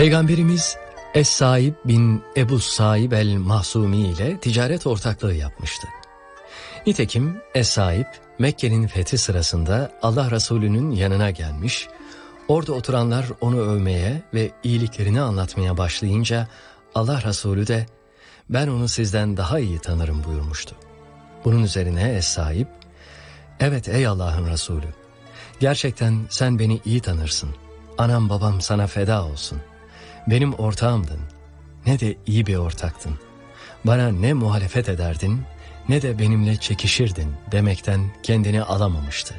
Peygamberimiz Es-Saib bin Ebu Saib el-Mahsumi ile ticaret ortaklığı yapmıştı. Nitekim Es-Saib Mekke'nin fethi sırasında Allah Resulü'nün yanına gelmiş, orada oturanlar onu övmeye ve iyiliklerini anlatmaya başlayınca Allah Resulü de ben onu sizden daha iyi tanırım buyurmuştu. Bunun üzerine Es-Saib, evet ey Allah'ın Resulü, gerçekten sen beni iyi tanırsın, anam babam sana feda olsun, benim ortağımdın, ne de iyi bir ortaktın, bana ne muhalefet ederdin ne de benimle çekişirdin demekten kendini alamamıştı.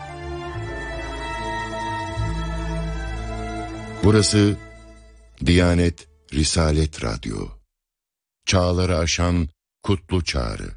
Burası Diyanet Risalet Radyo. Çağları aşan kutlu çağrı.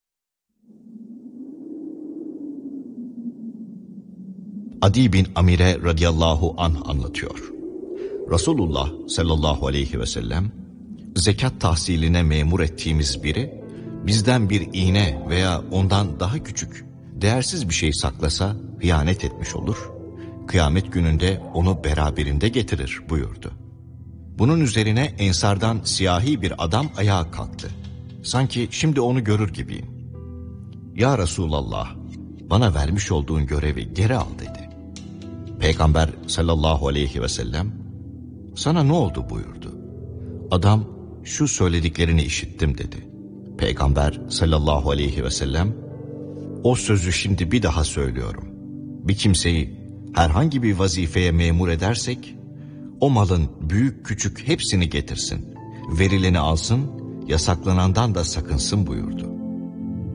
Adi bin Amire radıyallahu anh anlatıyor. Resulullah sallallahu aleyhi ve sellem, zekat tahsiline memur ettiğimiz biri, bizden bir iğne veya ondan daha küçük, değersiz bir şey saklasa hıyanet etmiş olur. Kıyamet gününde onu beraberinde getirir buyurdu. Bunun üzerine Ensardan siyahi bir adam ayağa kalktı. Sanki şimdi onu görür gibiyim. Ya Resulallah, bana vermiş olduğun görevi geri al dedi. Peygamber sallallahu aleyhi ve sellem, sana ne oldu buyurdu. Adam, şu söylediklerini işittim dedi. Peygamber sallallahu aleyhi ve sellem, o sözü şimdi bir daha söylüyorum. Bir kimseyi herhangi bir vazifeye memur edersek, o malın büyük küçük hepsini getirsin, verileni alsın, yasaklanandan da sakınsın buyurdu.